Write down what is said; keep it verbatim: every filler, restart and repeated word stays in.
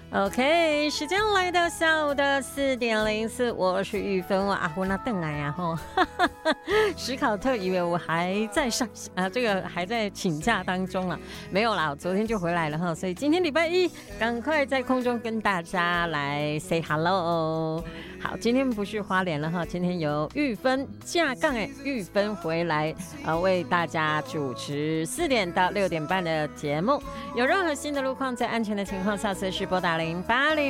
OK， 时间来到下午的四点零四，我是玉芬。哇，阿胡那邓来呀吼，史考特以为我还在上啊，这个还在请假当中了，没有啦，我昨天就回来了哈，所以今天礼拜一，赶快在空中跟大家来 say hello。好，今天不是花莲了哈，今天由玉芬架杠哎，玉芬回来呃为大家主持四点到六点半的节目。有任何新的路况，在安全的情况下，随时拨打零八零。